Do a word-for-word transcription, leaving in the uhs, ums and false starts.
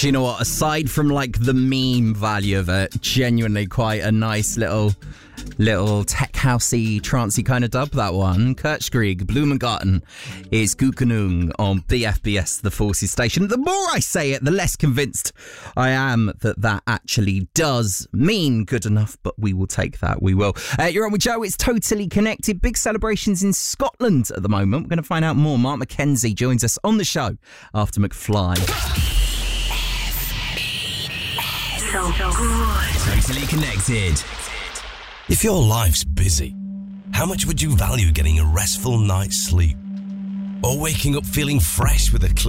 Do you know what? Aside from like the meme value of it, genuinely quite a nice little, little tech housey, trancey kind of dub. That one, Kirchkrieg, Blumengarten, is Gukenung on B F B S, the Forces station. The more I say it, the less convinced I am that that actually does mean good enough. But we will take that. We will. Uh, you're on with Joe. It's Totally Connected. Big celebrations in Scotland at the moment. We're going to find out more. Mark McKenzie joins us on the show after McFly. So good. Totally Connected. If your life's busy, how much would you value getting a restful night's sleep? Or waking up feeling fresh with a clear